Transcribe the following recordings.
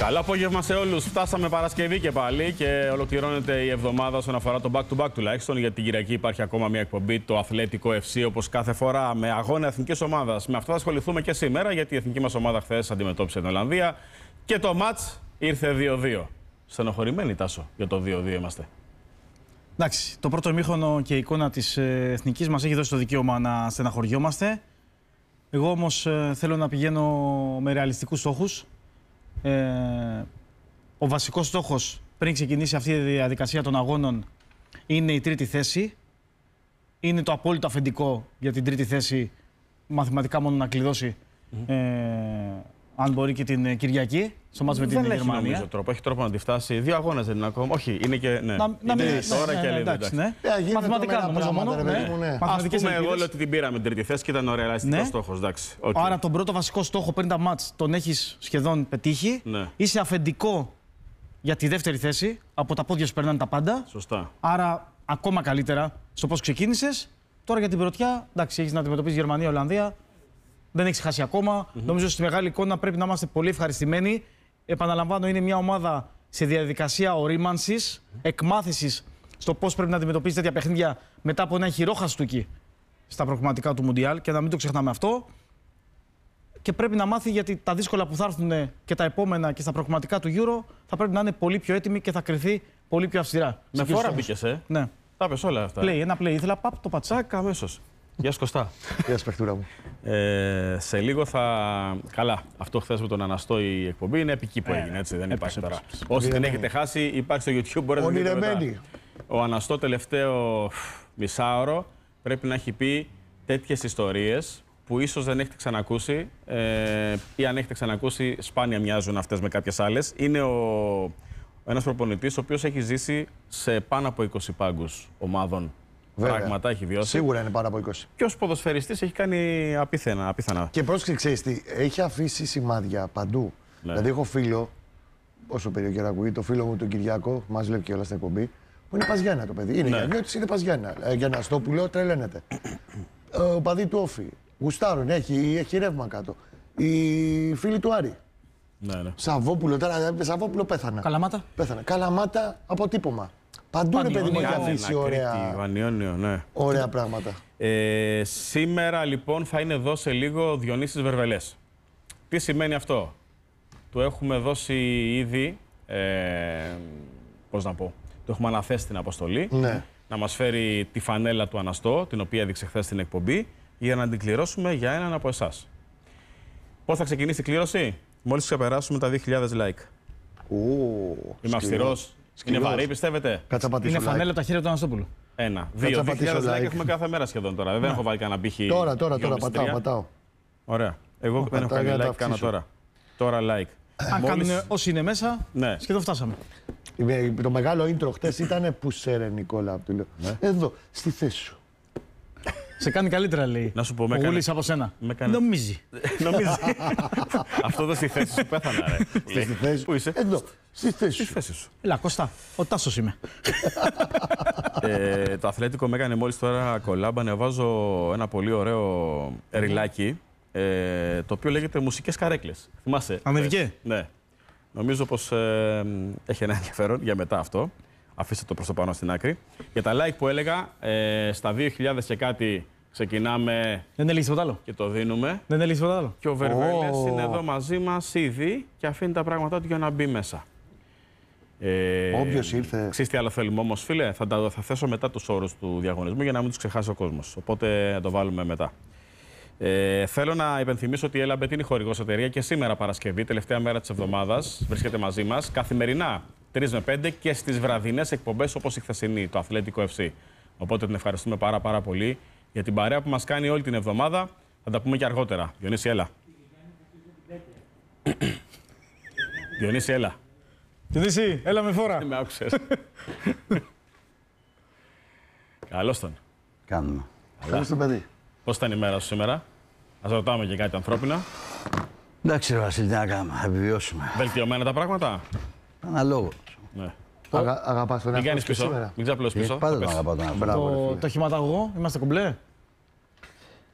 Καλό απόγευμα σε όλους. Φτάσαμε Παρασκευή και πάλι και ολοκληρώνεται η εβδομάδα όσον αφορά το back-to-back τουλάχιστον. Για την Κυριακή υπάρχει ακόμα μια εκπομπή, το Αθλέτικο FC, όπως κάθε φορά, με αγώνα εθνικής ομάδας. Με αυτό θα ασχοληθούμε και σήμερα, γιατί η εθνική μας ομάδα χθες αντιμετώπισε την Ολλανδία και το μάτς ήρθε 2-2. Στενοχωρημένοι, Τάσο, για το 2-2 είμαστε. Εντάξει, το πρώτο ημίχρονο και η εικόνα της εθνικής μας έχει δώσει το δικαίωμα να στεναχωριόμαστε. Εγώ όμως θέλω να πηγαίνω με ρεαλιστικούς στόχους. Ο βασικός στόχος πριν ξεκινήσει αυτή η διαδικασία των αγώνων είναι η τρίτη θέση. Είναι το απόλυτο αφεντικό για την τρίτη θέση, μαθηματικά μόνο να κλειδώσει, αν μπορεί και την Κυριακή, στο μάτς με την Γερμανία. Δεν έχει τρόπο, έχει τρόπο να τη φτάσει. 2 αγώνες δεν είναι ακόμα. Όχι, είναι και. Ναι. Είναι τώρα και λίγο. Μαθηματικά νομίζω μόνο. Ας πούμε, εγώ λέω ότι την πήραμε την τρίτη θέση και ήταν ο ρεαλιστικός στόχος. Άρα τον πρώτο βασικό στόχο πριν τα μάτς τον έχεις σχεδόν πετύχει. Είσαι αφεντικό για τη δεύτερη θέση. Από τα πόδια σου περνάνε τα πάντα. Σωστά. Άρα ακόμα καλύτερα στο πώς ξεκίνησες. Τώρα για την πρωτιά, εντάξει, έχεις να αντιμετωπίσεις Γερμανία, Ολλανδία. Δεν έχεις χάσει ακόμα. Νομίζω στη μεγάλη εικόνα πρέπει να είμαστε πολύ ευχαριστημένοι. Επαναλαμβάνω, είναι μια ομάδα σε διαδικασία ορίμανσης, εκμάθησης στο πώς πρέπει να αντιμετωπίσει τέτοια παιχνίδια μετά από ένα χειρό χαστούκι στα προγραμματικά του Μουντιάλ και να μην το ξεχνάμε αυτό. Και πρέπει να μάθει, γιατί τα δύσκολα που θα έρθουν και τα επόμενα και στα προγραμματικά του Euro θα πρέπει να είναι πολύ πιο έτοιμοι και θα κρυθεί πολύ πιο αυστηρά. Με φόρα μπήκες, Ναι. Τα πες όλα αυτά. Ένα play. Ήθελα το πατσάκ αμέσως. Γεια σου Κωστά. Γεια σου παιχτούρα μου. Σε λίγο θα... Καλά, αυτό χθες με τον Αναστό η εκπομπή είναι επική που έγινε, έτσι, δεν υπάρχει τώρα. Όσοι την έχετε χάσει, υπάρχει στο YouTube, μπορείτε να δείτε μετά. Ο Αναστό τελευταίο μισάωρο πρέπει να έχει πει τέτοιες ιστορίες που ίσως δεν έχετε ξανακούσει ή αν έχετε ξανακούσει σπάνια μοιάζουν αυτές με κάποιες άλλες. Είναι ένας προπονητής ο οποίος έχει ζήσει σε πάνω από 20 πάγκους ομάδων. Βέβαια. Πράγματα έχει βιώσει. Σίγουρα είναι πάρα από 20. Και ως ποδοσφαιριστής έχει κάνει απίθανα. Και πρόσεξε, ξέρεις τι, έχει αφήσει σημάδια παντού. Ναι. Δηλαδή, έχω φίλο, όσο περίεργο και να ακούει, το φίλο μου τον Κυριάκο, μας λέει και όλα στην εκπομπή, που είναι Παζιάννα το παιδί. Είναι Γιαννιώτης, είναι Παζιάννα. Για να στο που λέω, τρελαίνεται. Ο παδί του Όφη. Γουστάρουν, έχει ρεύμα κάτω. Οι φίλοι του Άρη. Ναι. Σαββόπουλο, τώρα Σαββόπουλο πέθανα. Καλαμάτα. Πέθανα. Καλαμάτα, αποτύπωμα. Παντού είναι παιδί μου, έχει αφήσει ωραία πράγματα. Σήμερα λοιπόν θα είναι εδώ σε λίγο ο Διονύσης Βερβελές. Τι σημαίνει αυτό? Του έχουμε δώσει ήδη, πώς να πω, του έχουμε αναθέσει την αποστολή να μας φέρει τη φανέλα του Αναστό, την οποία έδειξε χθες στην εκπομπή, για να την κληρώσουμε για έναν από εσάς. Πώς θα ξεκινήσει η κλήρωση? Μόλις ξεπεράσουμε τα 2.000 like. Είμαι αυστηρός. Είναι βαρύ, πιστεύετε? Είναι φανέλα από τα χέρια του Αναστόπουλου. 1, 2, 2.000 like έχουμε κάθε μέρα σχεδόν τώρα. Δεν έχω βάλει κανένα πύχη. Τώρα, πατάω. Ωραία. Εγώ δεν έχω κάνει like, κάνω τώρα. Τώρα like. Αν κάνουν όσοι είναι μέσα, σχεδόν φτάσαμε. Το μεγάλο intro χτες ήταν που σέρε Νικόλα. Εδώ, στη θέση σου. Σε κάνει καλύτερα, λέει. Να σου πω, ο Γούλης από σένα. Νομίζει. Αυτό δεν στη θέση σου πέθανα, ρε. Στη θέση. Πού είσαι? Εδώ, στη θέση σου. Έλα, Κώστα, ο Τάσος είμαι. Το Αθλέτικο με έκανε μόλις τώρα κολάμπα. Ανεβάζω ένα πολύ ωραίο ριλάκι, το οποίο λέγεται Μουσικές Καρέκλες. Θυμάσαι? Αμερικέ. Ναι. Νομίζω πως έχει ένα ενδιαφέρον για μετά αυτό. Αφήστε το προς το πάνω στην άκρη. Για τα like που έλεγα, στα 2.000 και κάτι ξεκινάμε. Δεν έλεγε τίποτα άλλο. Και το δίνουμε. Δεν έλεγε τίποτα άλλο. Και ο Βερβέλες είναι εδώ μαζί μας ήδη και αφήνει τα πράγματά του για να μπει μέσα. Όποιος ήρθε. Ξέρεις τι άλλο θέλουμε όμως, φίλε? Θα θέσω μετά τους όρους του διαγωνισμού για να μην τους ξεχάσει ο κόσμος. Οπότε θα το βάλουμε μετά. Θέλω να υπενθυμίσω ότι η Elabet είναι χορηγός εταιρεία και σήμερα Παρασκευή, τελευταία μέρα της εβδομάδας, βρίσκεται μαζί μας καθημερινά 3 με 5 και στις βραδινές εκπομπές όπως η χθεσινή, το Αθλέτικο FC. Οπότε την ευχαριστούμε πάρα πολύ για την παρέα που μας κάνει όλη την εβδομάδα. Θα τα πούμε και αργότερα. Διονύση, έλα. Διονύση, έλα. Διονύση, έλα με φόρα. Με άκουσες. Καλώς τον. Κάνουμε. Καλώς τον παιδί. Πώς ήταν η μέρα σου σήμερα? Ας ρωτάμε και κάτι ανθρώπινα. Εντάξει, Βασίλη, τι να κάνουμε, θα επιβιώσουμε. Βελτιωμένα τα πράγματα. Αναλόγως. Ναι. Αγαπάς τον εαυτό σου σήμερα? Μην ξαπλώσεις πίσω. Πάντα τον αγαπάω τον εαυτό. Το χηματαγωγό, είμαστε κομπλέ.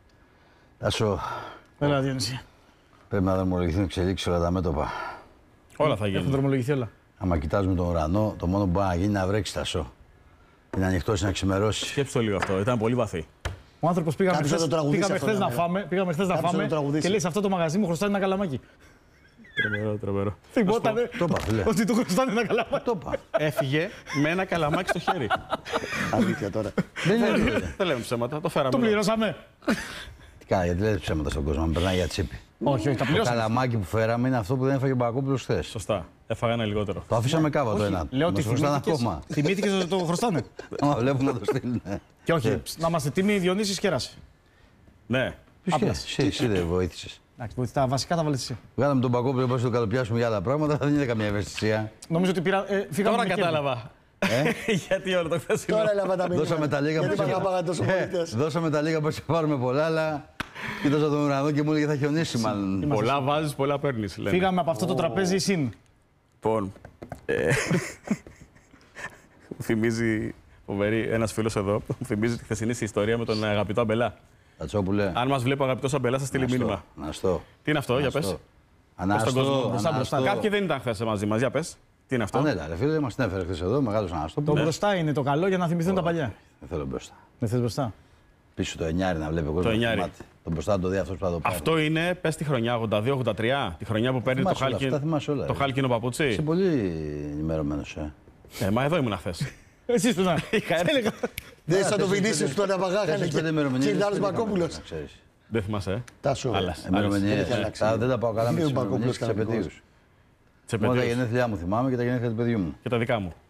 Τάσο, Έλα, Διονύση. πρέπει να δρομολογηθούν εξελίξεις όλα τα μέτωπα. Όλα θα γίνουν. Έχουν δρομολογηθεί όλα. Άμα κοιτάζουμε τον ουρανό, το μόνο που μπορεί να γίνει είναι να βρέξει τα σω. Είναι ανοιχτό να ξημερώσει. Σκέψτε το λίγο αυτό, ήταν πολύ βαθύ. Ο άνθρωπος πήγαμε χθες να φάμε και λέει σε αυτό το μαγαζί μου χρωστάει ένα καλαμάκι. Τρομερό. Θυμότανε ότι του χρωστάνε ένα καλαμάκι. Το είπα. Έφυγε με ένα καλαμάκι στο χέρι. Αλήθεια τώρα. Δεν λέμε ψέματα, το φέραμε. Το πληρώσαμε. Τι κάνει, γιατί λέτε ψέματα στον κόσμο, με περνάει για τσίπη. Όχι, τα Το πληρώσαμε. καλαμάκι που φέραμε είναι αυτό που δεν έφαγε ο Μπακόπουλος χθες. Σωστά. Έφαγα ένα λιγότερο. Το άφησα με κάβα το ένα. Λέω ότι θυμήθηκες ότι το χρωστάνε. Άμα βλέπουμε να το στείλουν. Και όχι, να είμαστε τίμοι, Διονύσης Κέρας. Ναι. Εσύ δεν βοήθησες. Εντάξει, τα βασικά τα βάλεις εσύ. Βγάλαμε τον Μπακόπουλο, πώς το καλοπιάσουμε για άλλα πράγματα, δεν είναι καμία ευαισθησία. Νομίζω ότι φύγαμε. Τώρα κατάλαβα. Γιατί όλο το χθεσινό. Τώρα έλαβα τα μηνύματα. Δώσαμε τα λίγα Γιατί που αγαπάγα τόσο πολίτες. Δώσαμε τα λίγα που θα πάρουμε πολλά, αλλά κοίταζα τον ουρανό και μου έλεγε θα χιονίσει μάλλον. Πολλά βάζεις, πολλά παίρνεις. Φύγαμε από αυτό το τραπέζι συν. Λοιπόν. Μου θυμίζει φοβερή ένας φίλος εδώ. Μου θυμίζει τη χθεσινή ιστορία με τον αγαπητό Αμπελά. Κατσόπουλε. Αν μας βλέπει ο αγαπητός Αμπελάς, θα στείλει μήνυμα. Αναστώ. Τι είναι αυτό, για πες. Αναστώ. Κάποιοι δεν ήταν χθες μαζί μας, για πες. Τι είναι αυτό. Ανέλα, ρε φίλε, μας την έφερε χθες εδώ, μεγάλος Αναστώ. Το μπροστά είναι το καλό για να θυμηθούν τα παλιά. Δεν θέλω μπροστά. Δεν θες μπροστά. Πίσω το εννιάρι να βλέπει ο κόσμος. Το εννιάρι. Το μπροστά να το δει αυτός που θα το πάρει. Αυτό είναι, πες τη χρονιά, 82-83, τη χρονιά που παίρνει το χάλκινο παπούτσι. Είσαι πολύ ενημερωμένος, Μα εδώ ήμουν χθες. Εσύ του να. Δεν σαν το Βινίσιος που τον απαγάγανε και Τσιντάρος Μπακόπουλος. Δεν θυμάσαι, Τάσο. Ημερομηνίες. Δεν τα πάω καλά με τις ημερομηνίες και τις επαιτίους. Μόνο τα γενέθλιά μου θυμάμαι και τα γενέθλια του παιδιού μου. Και τα δικά μου.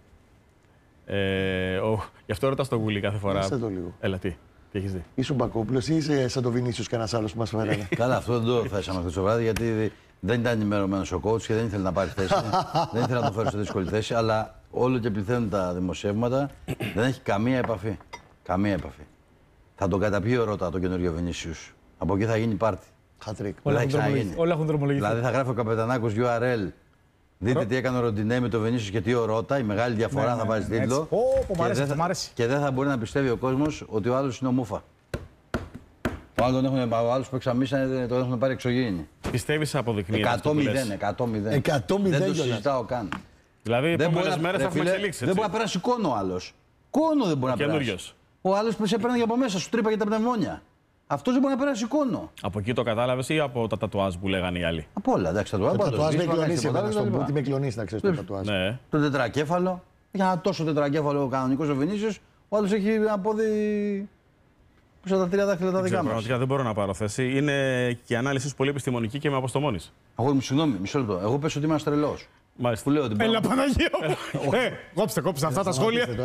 Γι' αυτό ρωτάς το Γουλή κάθε φορά. Άσε το λίγο. Έλα, τι έχεις δει. Είσαι ο Μπακόπουλος ή είσαι σαν το Βινίσιος και ένας άλλος που μας φέρανε. Καλά, αυτό δεν το θέσαμε χθες το βράδυ γιατί δεν ήταν ενημερωμένος ο coach και δεν ήθελε να πάρει θέση. Δεν ήθελε να τον φέρει σε δύσκολη θέση, αλλά όλο και πληθαίνουν τα δημοσιεύματα, δεν έχει καμία επαφή. Καμία επαφή. Θα τον καταπιεί ο Ρώτα τον καινούριο Βινίσιους. Από εκεί θα γίνει πάρτι. Χατρίκ. Όλα έχουν δρομολογηθεί. Δηλαδή θα γράφει ο Καπετανάκος URL. Δείτε τι έκανε ο Ροντινέ με το Βινίσιους και τι ο Ρώτα. Η μεγάλη διαφορά θα βάζει τίτλο. Και δεν θα μπορεί να πιστεύει ο κόσμος ότι ο άλλος είναι ο Μούφα. Ο άλλος που εξαμίσανε τον έχουν πάρει εξωγήινη. Πιστεύεις αποδεικνύει. 100-0. Δεν το συζητάω καν. Δηλαδή, επόμενες μέρες θα έχουμε εξελίξει. Δεν μπορεί να περάσει κόνο ο άλλος. Κόνο δεν μπορεί να περάσει. Ο άλλος που σε παίρνει από μέσα, σου τρύπαγε τα πνευμόνια. Αυτός δεν μπορεί να περάσει κόνο. Από εκεί το κατάλαβες ή από τα τατουάζ που λέγανε οι άλλοι. Από όλα, εντάξει, το τατουάζ με κλονίσει εμένα. Στον Μπούτι με κλονίσει, να ξέρεις το τατουάζ. Το τετρακέφαλο. Για ένα τόσο τετρακέφαλο ο κανονικός ο Βινίσιος, ο άλλος έχει ένα πόδι. Πού τα τρία δάχτυλα τα δικά μας. Πραγματικά δεν μπορώ να πάρω θέση. Είναι και η ανάλυση σου πολύ επιστημονική και με αποστομώνεις. Αγόρι μου, συγγνώμη, μισό λεπτό. Εγώ πες ότι είμαι τρελός. Μάλιστα. Που λέω ότι Έλα, Παναγίο! Κόψτε αυτά τα σχόλια. 2-31-0,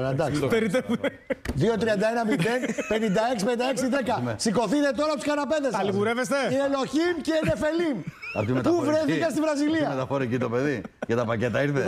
56-10. Σηκωθείτε τώρα από τους καναπέδες σας. Αλιγουρεύεστε. Η Ελοχήμ και η Νεφελίμ. Πού βρέθηκα στη Βραζιλία. Μεταφορεί εκεί το παιδί. Για τα πακέτα ήρθε.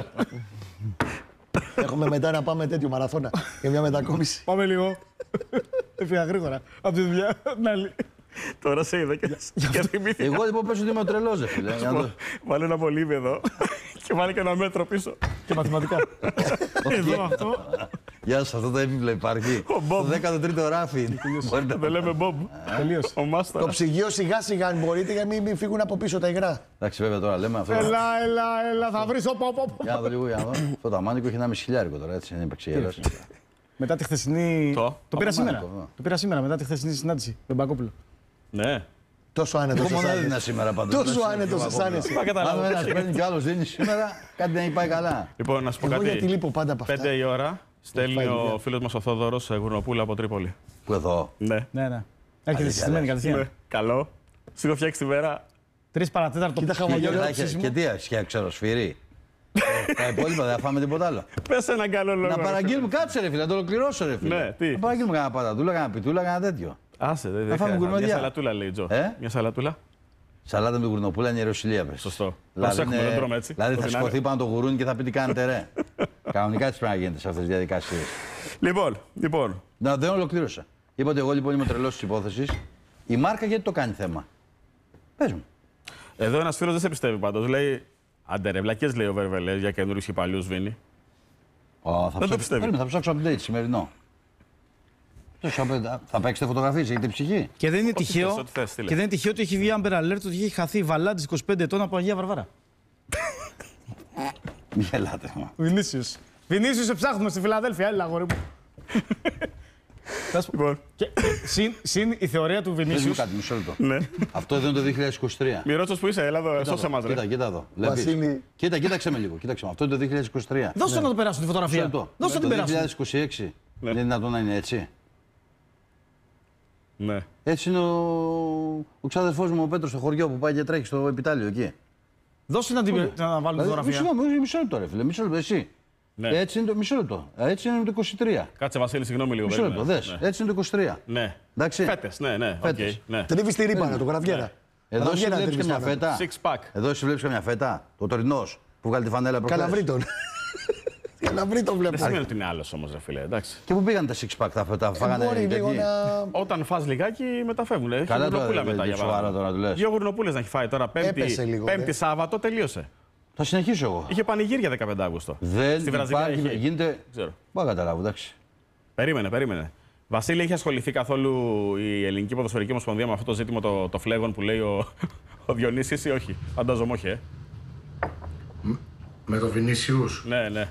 Έχουμε μετά να πάμε τέτοιο μαραθώνα για μια μετακόμιση. Πάμε λίγο. Έφυγα γρήγορα από τη δουλειά. Τώρα σε είδα και θυμήθηκα. Εγώ λοιπόν πες ότι είμαι ο τρελός, δε φίλε. Βάλε ένα μολύβι εδώ και βάλε και ένα μέτρο πίσω. Και μαθηματικά. Εδώ αυτό. Γεια σας, αυτό το έπιπλο υπάρχει. Το 13ο ράφι. Δεν λέμε Μπομπ. Τελείωσε. Το ψυγείο σιγά σιγά αν μπορείτε για να μην φύγουν από πίσω τα υγρά. Εντάξει, βέβαια τώρα λέμε αυτό. Έλα, θα βρεις. Για να δω λίγο, για να δω. Αυτό το αμάνικο έχει 1,5 τώρα, έτσι, είναι υπεξιέλας. Μετά τη χθεσινή. Το πήρα σήμερα. Το πήρα σήμερα μετά τη χθεσινή συνάντηση με Μπακόπουλο. Ναι. Τόσο άνετος. Εγώ μόνο έδινα σήμερα πάντως. Τόσο άνετος αισθάνεσαι. Αν ένας παίρνει κι άλλος δίνει σήμερα, κάτι δεν πάει καλά. Λοιπόν, να σου πω κάτι. Εγώ γιατί λείπω πάντα από αυτά. 5 η ώρα στέλνει ο φίλος μας ο Θόδωρος Γουρνοπούλου από Τρίπολη. Που εδώ. Ναι. Έρχεται συστημένη κατευθείαν. Καλό. Σου έχω φτιάξει τη μέρα. 3 παρατέταρτο. Κοίτα χαμογελό. Και τι έχει, ξεροσφυρί. Τα υπόλοιπα δεν θα φάμε τίποτα άλλο. Πες έναν καλό λόγο. Να παραγγείλουμε, κάτσε ρε φίλε, να το ολοκληρώσω ρε φίλε. Ναι, τι. Να παραγγείλουμε κανένα πατατούλα, κανένα πιτούλα, κανένα τέτοιο. Άσε, δεν φάμε χρειάζεται. γκουρμεδιά. Μια σαλατούλα λέει Τζο. Μια σαλατούλα. Σαλάτα με την γουρνοπούλα είναι ιεροσυλία, πες. Σωστό. Δηλαδή, Προσέχουμε, δεν τρώμε έτσι. Δηλαδή θα σηκωθεί πάνω το γουρούνι και θα πει τι κάνετε ρε. Κανονικά τι πρέπει να γίνεται σε αυτές τις διαδικασίες. Λοιπόν. Να, δεν ολοκλήρωσα. Είπα ότι εγώ λοιπόν είμαι τρελός της υπόθεσης. Η μάρκα γιατί το κάνει θέμα. Πες μου. Εδώ ένας φίλος δεν σε πιστεύει πάντως. Λέει, άντε ρε, βλακές λέει ο Βερβελές για καινούριους και παλιούς βίνι. Δεν το πιστεύει. Θα ψάξω update σημερινό. Θα παίξετε φωτογραφίες, έχετε ψυχή. Και δεν είναι τυχαίο ότι έχει βγει Amber Alert ότι έχει χαθεί Βαλάντης 25 ετών από Αγία Βαρβάρα. Μη γελάτε. Βινίσιους. Βινίσιους, σε ψάχνουμε στη Φιλαδέλφια, έλα αγόρι μου. Λοιπόν. Συν η θεωρία του Πες μου Βινίσιους. κάτι, μισό λεπτό. Ναι. Αυτό εδώ είναι το 2023. Μυρότσος που είσαι, έλα εδώ, σώσε μας, ρε. Κοίτα εδώ. Βασίλη. Κοίταξε με λίγο. Κοίταξε με. Αυτό είναι το 2023. Δώστε να το περάσω τη φωτογραφία. Δώστε την Το περάσω. 2026. Ναι. Δεν είναι δυνατόν να είναι έτσι. Ναι. Έτσι είναι ο ξάδερφός μου ο Πέτρος στο χωριό που πάει και τρέχει στο επιτάλιο εκεί. Δώστε να την να βάλω τη φωτογραφία. Μισό λεπτό, ρε φίλε. Μισό λεπτό, εσύ. Ναι. Έτσι είναι το μισό λεπτό. Έτσι είναι το 23. Κάτσε, Βασίλη, συγγνώμη λίγο. Μισό λεπτό, περίμενε. δες. Ναι. Έτσι είναι το 23. Ναι. Εντάξει. Φέτες, ναι. Φέτες. οκ, ναι. Τρίβει τη ρήπανα του, γραφιέρα. Εδώ εσύ βλέπεις καμιά φέτα. Six pack. Εδώ εσύ βλέπεις καμιά φέτα. Το τωρινός που βγάλει τη φανέλα προχθές. Καλαβρίτων. Καλαβρίτων Δεν βλέπω. σημαίνει ότι είναι άλλος όμως, ρε φίλε. Εντάξει. Και πού πήγαν τα six pack τα φέτα, φάγανε Μπορεί λίγο εκεί. να. Όταν φας λιγάκι, μεταφεύγουν. Έχει Καλά τώρα, γουρνοπούλα μετά δεν για σοβαρά παράδειγμα. τώρα του λες. Δύο γουρνοπούλες να έχει φάει τώρα. Έπεσε λίγο, Πέμπτη ρε. Σάββατο τελείωσε. Θα συνεχίσω εγώ. Είχε πανηγύρια 15 Αύγουστο. Δεν Στη Βραζιλία υπάρχει, είχε. γίνεται. Ξέρω. Μπορώ να καταλάβω, εντάξει. Περίμενε. Βασίλη, έχει ασχοληθεί καθόλου η Ελληνική Ποδοσφαιρική Ομοσπονδία με αυτό το ζήτημα το φλέγον που λέει ο Διονύσης ή όχι? Φαντάζομαι όχι, Με το Βινίσιους. Ναι.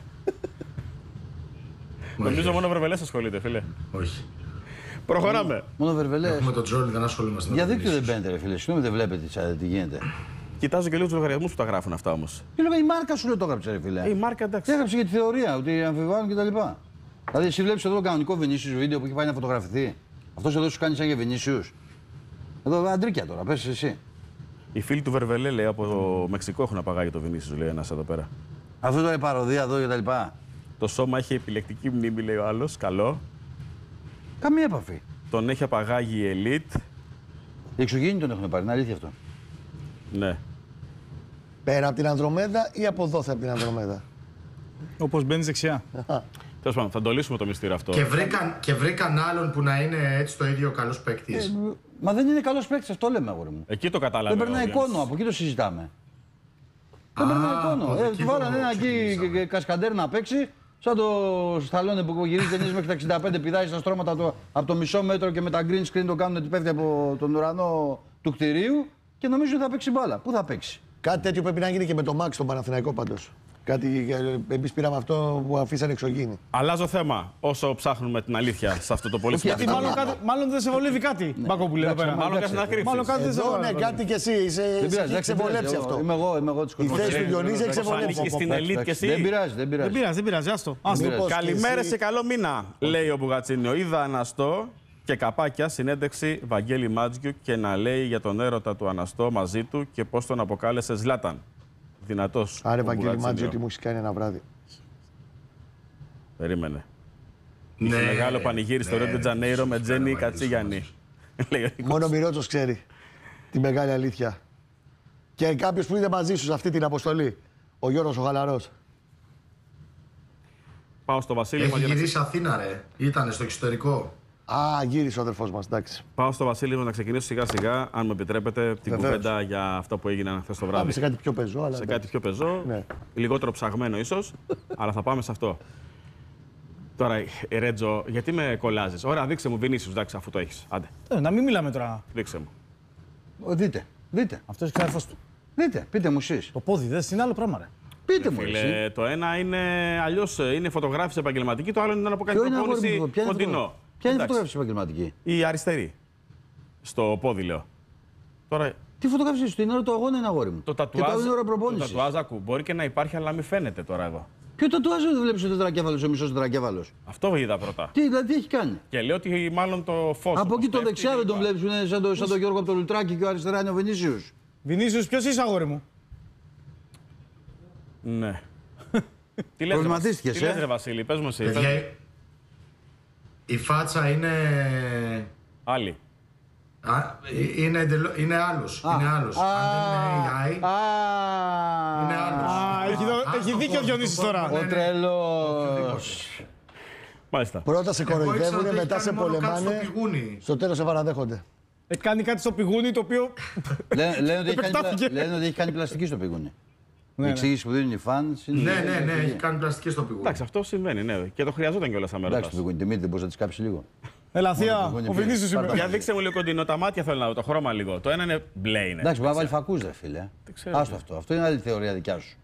Νομίζω μόνο ο Βρεβελές ασχολείται, φίλε. Όχι. Προχωράμε. Μόνο βερβελές. Με τον Τζόλι δεν ασχολούμαστε. με Για το δίκτυο δεν Βινίσιους. μπαίνετε, ρε φίλε. Συγγνώμη, δεν βλέπετε τι γίνεται. Κοιτάζω και λίγο τους λογαριασμούς που τα γράφουν αυτά όμως. Και λέω, η μάρκα σου λέει το έγραψε, ρε φίλε. Η μάρκα εντάξει. Έγραψε για τη θεωρία, ότι αμφιβάλλουν κτλ. Δηλαδή, εσύ βλέπει εδώ το κανονικό Βινίσιους βίντεο που έχει πάει να φωτογραφηθεί. Αυτό εδώ σου κάνει σαν για Βινίσιους. Εδώ αντρίκια τώρα, πες εσύ. Οι φίλοι του Βερβελέ, λέει, από το Μεξικό έχουν απαγάγει το Βινίσιους, λέει ένας εδώ πέρα. Αυτό τώρα η παροδία εδώ κτλ. Το σώμα έχει επιλεκτική μνήμη, λέει ο άλλος. Καλό. Καμία επαφή. Τον έχει απαγάγει η Elite. Οι εξωγήινοι τον έχουν πάρει, είναι αλήθεια αυτό. Ναι. Πέρα από την Ανδρομέδα ή από δόθε από την Ανδρομέδα. Όπως μπαίνεις δεξιά. Τέλος πάντων, θα το λύσουμε το μυστήριο αυτό. Και βρήκαν άλλον που να είναι έτσι το ίδιο καλός παίκτης. Μα δεν είναι καλό παίκτη, αυτό λέμε, αγόρι μου. Εκεί το κατάλαβε. Δεν περνάει ο Διονύσης. εικόνο, από εκεί το συζητάμε. Δεν περνάει εικόνο. από εκεί Του βάλανε το ένα εκεί ξεκινήσαμε. κασκαντέρ να παίξει, σαν το Σταλόνε που γυρίζει ταινίες μέχρι τα 65, πηδάει στα στρώματα από το μισό μέτρο και με τα green screen το κάνουν ότι πέφτει από τον ουρανό του κτηρίου και νομίζω ότι θα παίξει μπάλα. Πού θα παίξει? Κάτι τέτοιο πρέπει να γίνει και με το Μάξ στον Παναθηναϊκό πάντως. Κάτι, εμείς πήραμε αυτό που αφήσανε εξωγήινοι. Αλλάζω θέμα όσο ψάχνουμε την αλήθεια σε αυτό το πολύ Γιατί σημαντικό. μάλλον δεν σε βολεύει κάτι. Μπακοπούλη εδώ πέρα. Μάλλον κάτι να κρύψεις. Μάλλον κάτι δεν σε Εδώ βολεύει. ναι, κάτι κι εσύ. Είσαι Δεν πειράζει, έχει εντάξει, ξεβολέψει αυτό. Είμαι εγώ της Η θέση του Διονύση έχει ξεβολέψει. Ανήκεις στην Elite και εσύ. Δεν πειράζει, δεν πειράζει. Δεν πειράζει, άστο. Μήπως Καλημέρα και σε εσύ- καλό μήνα, λέει ο Μπουγατσίνιο. Είδα Αναστό και καπάκια συνέντευξη Βαγγέλη Μάτζιου και να λέει για τον έρωτα του Αναστό μαζί του και πώς τον αποκάλεσε Ζλάταν. Δυνατός. Άρε, ο Βαγγέλη Μπουγατσίνιο. Μάτζιο, τι μου έχει κάνει ένα βράδυ. Περίμενε. Ναι, Μεγάλο πανηγύρι στο Ρίο Τζανέιρο με Τζένι Κατσίγιαννη. Μόνο ο Μυρότσος ξέρει τη μεγάλη αλήθεια. Και κάποιος που είναι μαζί σου σε αυτή την αποστολή. Ο Γιώργος ο Χαλαρός. Πάω στο Βασίλη μας Έχει για να γυρίσει Αθήνα, ρε. Ήτανε στο εξωτερικό. Α, γύρισε ο αδερφός μας, εντάξει. Πάω στο Βασίλη μας να ξεκινήσω σιγά σιγά, αν μου επιτρέπετε, την Βεβαίως. κουβέντα για αυτά που έγιναν χθες το βράδυ. Πάμε σε κάτι πιο πεζό, αλλά. Σε κάτι πιο πεζό, Ναι. λιγότερο ψαγμένο ίσως, αλλά θα πάμε σε αυτό. Τώρα, Ρέτζο, γιατί με κολλάζεις? Ωραία, δείξε μου Βινίσιους, εντάξει, αφού το έχεις. Άντε, Να μην μιλάμε τώρα. δείξε μου. Δείτε. Αυτό είναι ξάδερφος του. Δείτε, πείτε μου εσείς. Το πόδι, δεν είναι άλλο πράγμα, ρε. Πείτε μου εσύ. Φίλε, το ένα είναι αλλιώς, είναι φωτογράφηση επαγγελματική, το άλλο είναι να κάνει Ποιο είναι, αγόρι προπόνηση μου, ποια είναι κοντινό. Ποια είναι η Εντάξει. φωτογράφηση επαγγελματική? Η αριστερή. Στο πόδι, λέω. Τώρα, Τι φωτογράφηση σου, την ώρα του αγώνα είναι, αγόρι μου. το Και το τατουάζ, άλλο είναι ώρα το προπόνησης. τατουάζ, ακού, μπορεί και να υπάρχει, αλλά να μην φαίνεται τώρα εδώ. Ποιο τατουάζ δεν βλέπεις ο τετρακέφαλος, ο μισός τετρακέφαλος? Αυτό είδα πρώτα. Τι, δηλαδή, τι έχει κάνει? Και λέω ότι μάλλον το φως. Από εκεί το πέφτει, δεξιά δεν τον είπα. βλέπεις που είναι σαν τον Γιώργο από το Λουτράκι και ο αριστερά είναι ο Βινίσιους. Βινίσιους, ποιος είσαι, αγόρι μου? Ναι. Τι λες, Προβληματίστηκες, τι λες, ρε Βασίλη, πες μου εσύ. πες μου. Παιδιά, η φάτσα είναι. Άλλη. Είναι άλλος. Είναι άλλος. Αν δεν είναι AI, είναι άλλος. Έχει δίκιο ο Διονύσης τώρα. Ο τρελός. Μάλιστα. Πρώτα σε Εγώ ήξερα κοροϊδεύουν, ότι μετά έχει σε κάνει μόνο κάτι στο πολεμάνε. πηγούνι. Στο τέλος σε παραδέχονται. Κάνει κάτι στο πηγούνι το οποίο. Λένε ότι έχει Επεκτάθηκε. κάνει- λένε ότι έχει κάνει πλαστική στο πηγούνι. Η ναι. εξήγηση που δίνουν οι φανς είναι. Ναι, έχει κάνει πλαστική στο πηγούνι. Εντάξει, αυτό συμβαίνει, ναι. Και το χρειαζόταν κιόλας σαν Εντάξει, το μέρο. πηγούνι, τιμήτη, δεν μπορεί να τη κάψει λίγο. Έλα, θεία, πηγούνι ο πήρε. Βινίσιους είμαι. Για δείξε μου λίγο κοντινό, τα μάτια θέλω να δω, το χρώμα λίγο. Το ένα είναι μπλε είναι. Εντάξει, μπορεί να βάλει φακούς, ρε φίλε. ξέρω. Άστο αυτό. Αυτό είναι άλλη θεωρία δικιά σου.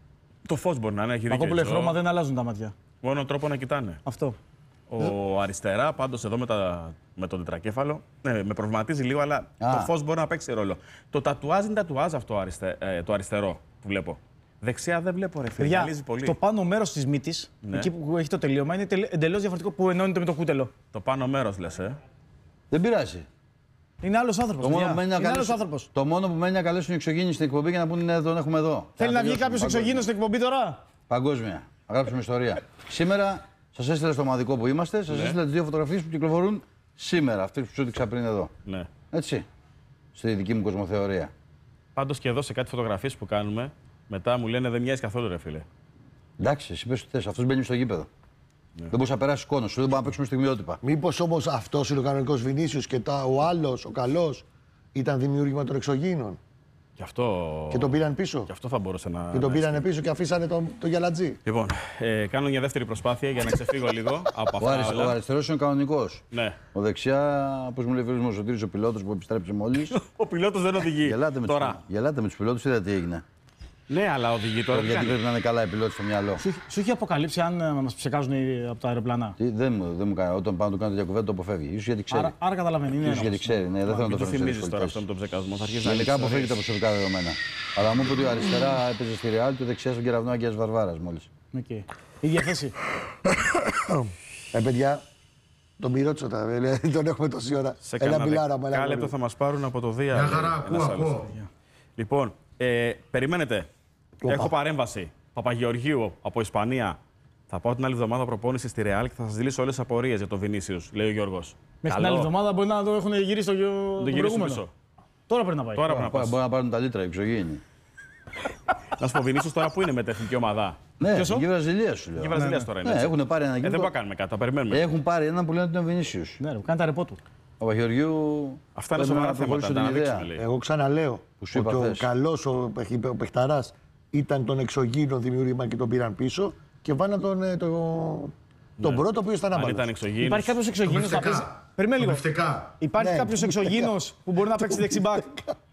Το φως μπορεί να είναι. Πακόπουλε, χρώμα δεν αλλάζουν τα μάτια. Μόνο τρόπο να κοιτάνε. Αυτό. Ο αριστερά, πάντως εδώ με τον τετρακέφαλο, ναι, με προβληματίζει λίγο, αλλά το φως μπορεί να παίξει ρόλο. Το τατουάζ είναι τατουάζ αυτό το αριστερό που βλέπω. Δεξιά δεν βλέπω, ρε φίλε. Γυαλίζει πολύ. Το πάνω μέρος της μύτης, εκεί που έχει το τελείωμα, είναι εντελώς διαφορετικό που ενώνεται με το κούτελο. Το πάνω μέρος λες, Δεν πειράζει. Είναι άλλος άνθρωπος. Το μόνο που μένει να καλέσουν οι εξωγήινοι στην εκπομπή και να πούνε τον έχουμε εδώ. Θέλει να βγει κάποιος εξωγήινος στην εκπομπή τώρα. Παγκόσμια. Να γράψουμε ιστορία. Σήμερα σας έστειλα στο ομαδικό που είμαστε, σας έστειλα τις 2 φωτογραφίες που κυκλοφορούν σήμερα. Αυτές που σου έδειξα πριν εδώ. Ναι. Έτσι. Στη δική μου κοσμοθεωρία. Πάντως και εδώ σε κάτι φωτογραφίες που κάνουμε, μετά μου λένε δεν μοιάζει καθόλου, ρε φίλε. Εντάξει, εσύ πες τι θες. Αυτός μπαίνει στο γήπεδο. Ναι. Δεν μπορούσε να περάσει κόνο σου, δεν μπορούμε να παίξουμε στιγμιότυπα. Μήπως όμως αυτός είναι ο κανονικός Βινίσιος και ο άλλος, ο καλός, ήταν δημιούργημα των εξωγήινων. Και τον πήραν πίσω. Και αυτό θα μπορούσε να. Και τον πήραν πίσω και αφήσανε το γυαλατζή. Λοιπόν, κάνω μια δεύτερη προσπάθεια για να ξεφύγω λίγο από αυτά. Ο αριστερός είναι κανονικός. Ναι. Ο δεξιά, όπως μου λέει ο φίλος μου ο Σωτήρης, ο πιλότος που επιστρέψε μόλις. Ο πιλότος δεν οδηγεί. Γελάτε με τους πιλότους, είδατε τι έγινε. Ναι, αλλά οδηγεί τώρα. Γιατί πρέπει να είναι καλά οι πιλότοι στο μυαλό. Σου έχει αποκαλύψει αν μας ψεκάζουν δεν τα αεροπλάνα. Δεν μου κάνει. Όταν πάω να του κάνω τέτοια κουβέντα το αποφεύγει. Ίσως γιατί ξέρει. Άρα καταλαβαίνει. Ίσως γιατί ξέρει. Ναι, δεν θέλω να το θυμίζει τώρα αυτό με τον ψεκασμό. Γενικά αποφεύγει τα προσωπικά δεδομένα. Αλλά μου είπε ότι αριστερά έπαιζε στη Real και δεξιά στον κεραυνό Αγίας Βαρβάρας μόλις. Ίδια θέση. Παιδιά, τον πειρότσο τον έχουμε τόση ώρα. Ένα μιλάρα. Κάλεπτο θα μας πάρουν από το Δία. Μια χαρά, ακούω. Λοιπόν, περιμένετε. Έχω παρέμβαση. Παπαγεωργίου από Ισπανία. Θα πάω την άλλη εβδομάδα προπόνηση στη Real και θα σας λύσω όλες τις απορίες για τον Βινίσιους, λέει ο Γιώργος. Μέχρι την άλλη εβδομάδα μπορεί να το έχουν γυρίσει στο προηγούμενο. Τώρα πρέπει να πάει. Μπορεί να πάρουν τα λίτρα εξωγήινοι. Να σου πω, Βινίσιους τώρα που είναι με τεχνική ομάδα. Ναι, η Βραζιλία σου λέω. Η Βραζιλία τώρα είναι. Έχουν πάρει ένα δεν μπορούμε να κάνουμε κάτι, θα περιμένουμε. Έχουν πάρει έναν που λένε ότι είναι Βινίσιους. Ναι, κάνει τα ρεπό του. Ο Παπαγεωργίου. Αυτά είναι σοβαρά θέματα. Εγώ ξαναλέω ότι ο καλός ο παιχταράς ήταν τον εξωγήινο δημιούργημα και τον πήραν πίσω και βάλαν τον πρώτο που ήταν άμπαλος. Υπάρχει κάποιος εξωγήινος να παίζει. Περιμένει λίγο. Υπάρχει κάποιος εξωγήινος που μπορεί να παίξει δεξιμπάκ.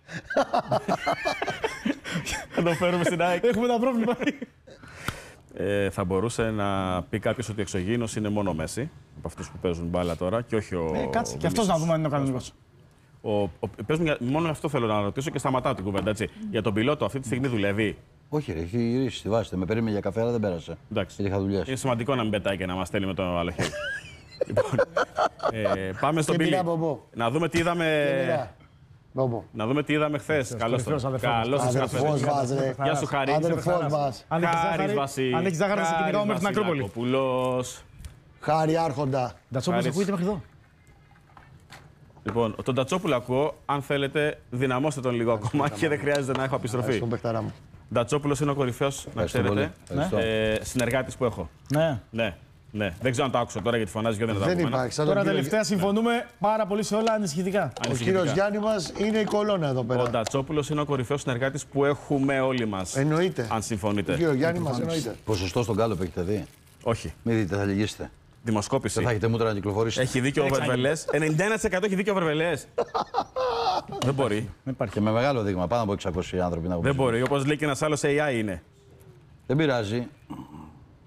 Θα το φέρουμε στην ΑΕΚ. Έχουμε ένα πρόβλημα. Θα μπορούσε να πει κάποιος ότι ο εξωγήινος είναι μόνο ο Μέση, από αυτούς που παίζουν μπάλα τώρα και όχι ο. Κάτσε και αυτός να δούμε αν είναι ο κανονικός. Μόνο αυτό θέλω να ρωτήσω και σταματάω την κουβέντα. Έτσι. Για τον πιλότο αυτή τη στιγμή δουλεύει. Όχι, ρε, έχει γυρίσει στη βάση. Με περίμενε για καφέ, αλλά δεν πέρασε. Εντάξει. Είχα δουλειές. Είναι σημαντικό να μην πετάει και να μας στέλνει με το άλλο χέρι. Λοιπόν, πάμε στον Πιλί. Να δούμε τι είδαμε. Να δούμε τι είδαμε χθες. Καλώς σας καφέ. Γεια σου, Χαρή. Αν έχεις ζάχαρη, θα σε κυνηγάω μέχρι την Ακρόπολη. Χάρη Άρχοντα. Ντατσόπουλος ακούγεται μέχρι εδώ. Λοιπόν, τον Ντατσόπουλο ακούω. Αν θέλετε, δυναμώστε τον λίγο ακόμα και δεν χρειάζεται να έχω επιστροφή. Ντατσόπουλος είναι ο κορυφαίος, να ξέρετε, συνεργάτης που έχω. Ναι. Δεν ξέρω αν το άκουσα τώρα γιατί φωνάζει και δεν δεν υπάρχει. Τώρα τελευταία συμφωνούμε πάρα πολύ σε όλα ανησυχητικά. Ο κύριος Γιάννη μας είναι η κολόνα εδώ πέρα. Ο Ντατσόπουλος είναι ο κορυφαίος συνεργάτης που έχουμε όλοι μας. Εννοείται. Αν συμφωνείτε. Ο κύριος Γιάννη μας εννοείται. Ποσοστό στον Γκάλοπ έχετε δει? Όχι. Μην δείτε, θα λυγίσετε. Δημοσκόπηση. Δεν θα έχετε μούτρα να κυκλοφορήσετε. Έχει δίκιο ο Βερβελές. 91% έχει δίκιο ο Βερβελές. Δεν μπορεί. Και με μεγάλο δείγμα. Πάνω από 600 άνθρωποι να δεν μπορεί. Όπως λέει και ένας άλλος AI είναι. Δεν πειράζει.